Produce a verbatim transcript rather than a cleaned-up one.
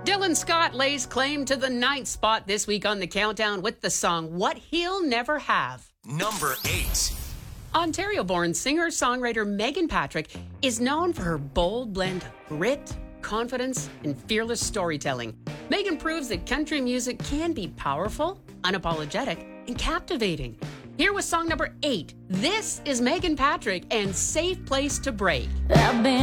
Dylan Scott lays claim to the ninth spot this week on the countdown with the song What He'll Never Have. Number eight. Ontario-born singer-songwriter Megan Patrick is known for her bold blend of grit, confidence, and fearless storytelling. Megan proves that country music can be powerful, unapologetic, and captivating. Here was song number eight. This is Megan Patrick and Safe Place to Break. I've been